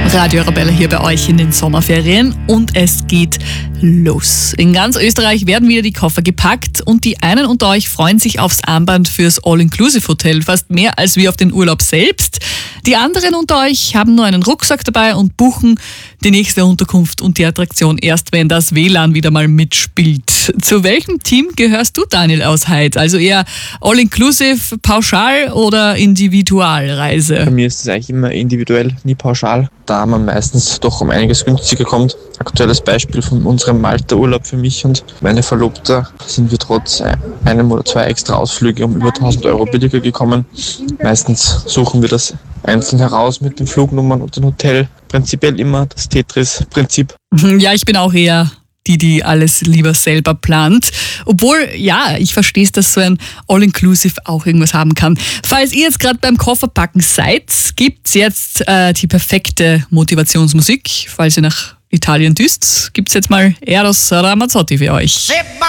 Radio Arabella hier bei euch in den Sommerferien und es geht los. In ganz Österreich werden wieder die Koffer gepackt und die einen unter euch freuen sich aufs Armband fürs All-Inclusive-Hotel fast mehr als wie auf den Urlaub selbst. Die anderen unter euch haben nur einen Rucksack dabei und buchen die nächste Unterkunft und die Attraktion erst, wenn das WLAN wieder mal mitspielt. Zu welchem Team gehörst du, Daniel, aus Heid? Also eher All-Inclusive, Pauschal oder Individualreise? Bei mir ist es eigentlich immer individuell, nie pauschal, da man meistens doch um einiges günstiger kommt. Aktuelles Beispiel von unserem Malta-Urlaub für mich und meine Verlobte sind wir trotz einem oder zwei extra Ausflüge um über 1.000 Euro billiger gekommen. Meistens suchen wir das einzeln heraus mit den Flugnummern und dem Hotel. Prinzipiell immer das Tetris-Prinzip. Ja, ich bin auch eher die alles lieber selber plant. Obwohl, ja, ich verstehe es, dass so ein All-Inclusive auch irgendwas haben kann. Falls ihr jetzt gerade beim Kofferpacken seid, gibt's jetzt die perfekte Motivationsmusik. Falls ihr nach Italien düst, gibt's jetzt mal Eros Ramazzotti für euch.